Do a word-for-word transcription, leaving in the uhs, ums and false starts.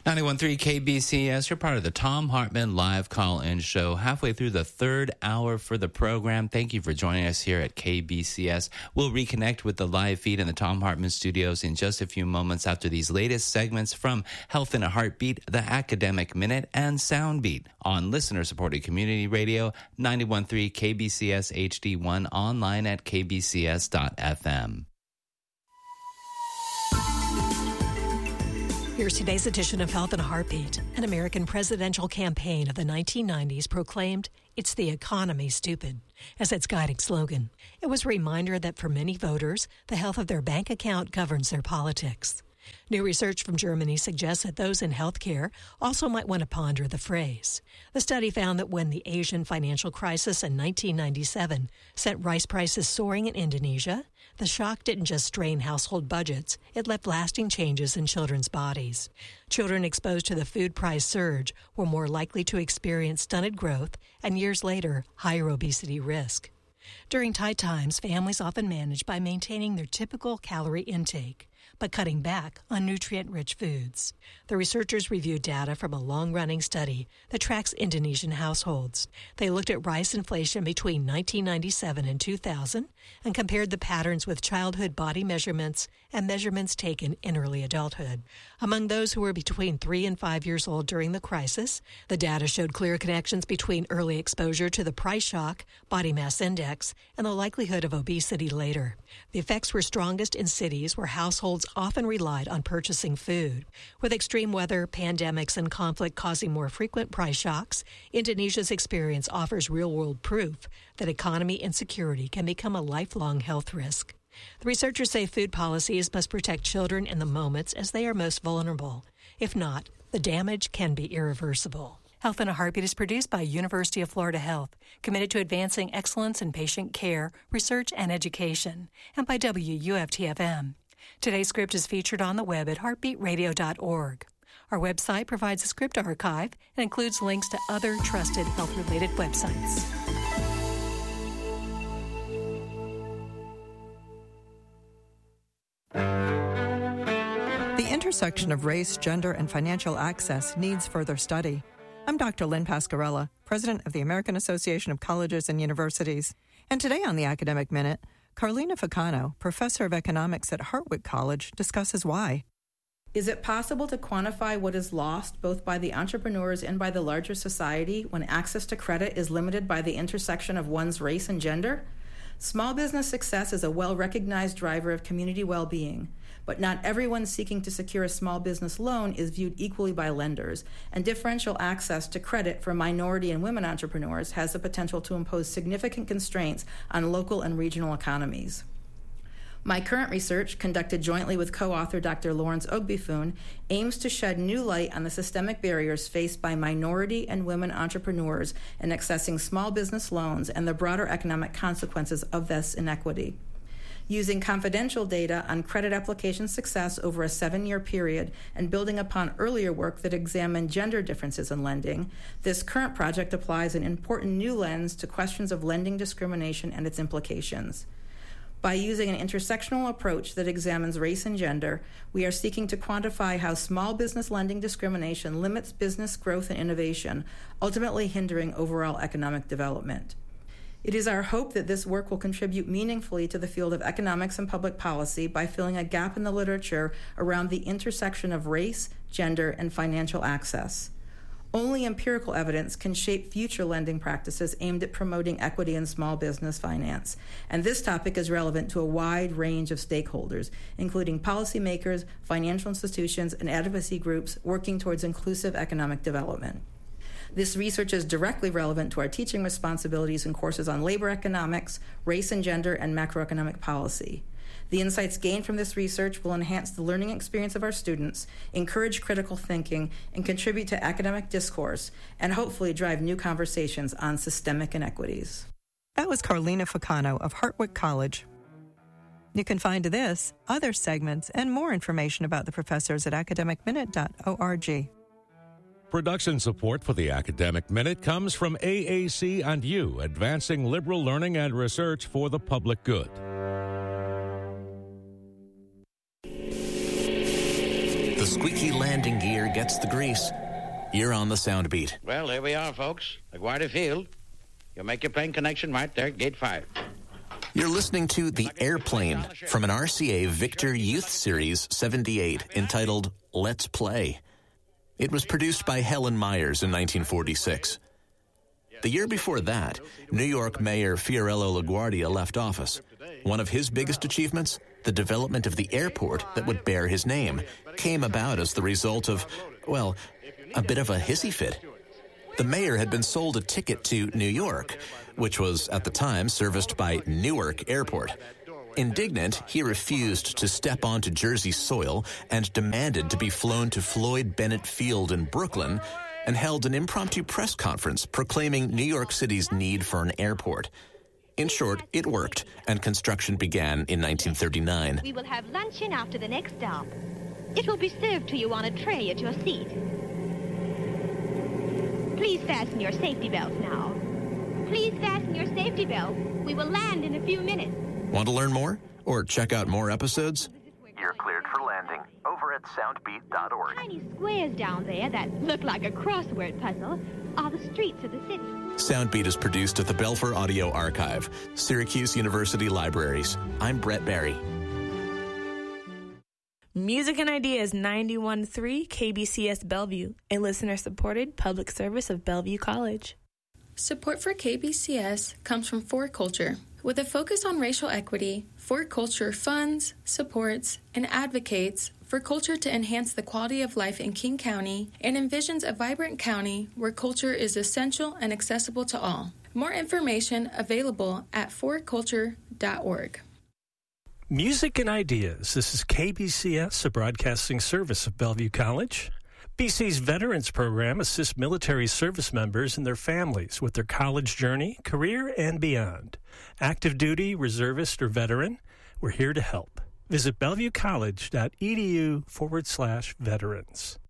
ninety-one point three K B C S, you're part of the Thom Hartmann live call-in show. Halfway through the third hour for the program. Thank you for joining us here at K B C S. We'll reconnect with the live feed in the Thom Hartmann studios in just a few moments after these latest segments from Health in a Heartbeat, the Academic Minute, and Soundbeat on listener-supported community radio, ninety-one point three K B C S H D one, online at k b c s dot f m. Here's today's edition of Health in a Heartbeat. An American presidential campaign of the nineteen nineties proclaimed, "It's the economy, stupid," as its guiding slogan. It was a reminder that for many voters, the health of their bank account governs their politics. New research from Germany suggests that those in healthcare also might want to ponder the phrase. The study found that when the Asian financial crisis in nineteen ninety-seven sent rice prices soaring in Indonesia, the shock didn't just strain household budgets, it left lasting changes in children's bodies. Children exposed to the food price surge were more likely to experience stunted growth and years later, higher obesity risk. During tight times, families often manage by maintaining their typical calorie intake, but cutting back on nutrient-rich foods. The researchers reviewed data from a long-running study that tracks Indonesian households. They looked at rice inflation between nineteen ninety-seven and two thousand and compared the patterns with childhood body measurements and measurements taken in early adulthood. Among those who were between three and five years old during the crisis, the data showed clear connections between early exposure to the price shock, body mass index, and the likelihood of obesity later. The effects were strongest in cities where households often relied on purchasing food. With extreme weather, pandemics, and conflict causing more frequent price shocks, Indonesia's experience offers real-world proof that economy insecurity can become a lifelong health risk. The researchers say food policies must protect children in the moments as they are most vulnerable. If not, the damage can be irreversible. Health in a Heartbeat is produced by University of Florida Health, committed to advancing excellence in patient care, research, and education, and by W U F T F M. Today's script is featured on the web at heartbeat radio dot org. Our website provides a script archive and includes links to other trusted health-related websites. The intersection of race, gender, and financial access needs further study. I'm Doctor Lynn Pascarella, President of the American Association of Colleges and Universities. And today on the Academic Minute, Carlina Ficano, Professor of Economics at Hartwick College, discusses why. Is it possible to quantify what is lost both by the entrepreneurs and by the larger society when access to credit is limited by the intersection of one's race and gender? Small business success is a well-recognized driver of community well-being, but not everyone seeking to secure a small business loan is viewed equally by lenders, and differential access to credit for minority and women entrepreneurs has the potential to impose significant constraints on local and regional economies. My current research, conducted jointly with co-author Doctor Lawrence Ogbifun, aims to shed new light on the systemic barriers faced by minority and women entrepreneurs in accessing small business loans and the broader economic consequences of this inequity. Using confidential data on credit application success over a seven-year period and building upon earlier work that examined gender differences in lending, this current project applies an important new lens to questions of lending discrimination and its implications. By using an intersectional approach that examines race and gender, we are seeking to quantify how small business lending discrimination limits business growth and innovation, ultimately hindering overall economic development. It is our hope that this work will contribute meaningfully to the field of economics and public policy by filling a gap in the literature around the intersection of race, gender, and financial access. Only empirical evidence can shape future lending practices aimed at promoting equity in small business finance. And this topic is relevant to a wide range of stakeholders, including policymakers, financial institutions, and advocacy groups working towards inclusive economic development. This research is directly relevant to our teaching responsibilities in courses on labor economics, race and gender, and macroeconomic policy. The insights gained from this research will enhance the learning experience of our students, encourage critical thinking, and contribute to academic discourse, and hopefully drive new conversations on systemic inequities. That was Carlina Ficano of Hartwick College. You can find this, other segments, and more information about the professors at academic minute dot org. Production support for the Academic Minute comes from A A C and you, advancing liberal learning and research for the public good. The the squeaky landing gear gets the grease. You're on the sound beat. Well, here we are, folks. LaGuardia Field. You'll make your plane connection right there at Gate five. You're listening to The Airplane from an R C A Victor Youth Series seventy-eight entitled Let's Play. It was produced by Helen Myers in nineteen forty-six. The year before that, New York Mayor Fiorello LaGuardia left office. One of his biggest achievements, the development of the airport that would bear his name, came about as the result of, well, a bit of a hissy fit. The mayor had been sold a ticket to New York, which was at the time serviced by Newark Airport. Indignant, he refused to step onto Jersey soil and demanded to be flown to Floyd Bennett Field in Brooklyn and held an impromptu press conference proclaiming New York City's need for an airport. In short, it worked, and construction began in nineteen thirty-nine. We will have luncheon after the next stop. It will be served to you on a tray at your seat. Please fasten your safety belts now. Please fasten your safety belt. We will land in a few minutes. Want to learn more or check out more episodes? You're cleared for landing over at soundbeat dot org. Tiny squares down there that look like a crossword puzzle are the streets of the city. Soundbeat is produced at the Belfer Audio Archive, Syracuse University Libraries. I'm Brett Barry. Music and Ideas ninety-one point three K B C S Bellevue, a listener-supported public service of Bellevue College. Support for K B C S comes from For Culture. With a focus on racial equity, For Culture funds, supports, and advocates for culture to enhance the quality of life in King County and envisions a vibrant county where culture is essential and accessible to all. More information available at for culture dot org. Music and Ideas. This is K B C S, a broadcasting service of Bellevue College. B C's Veterans Program assists military service members and their families with their college journey, career, and beyond. Active duty, reservist, or veteran, we're here to help. Visit bellevuecollege.edu forward slash veterans.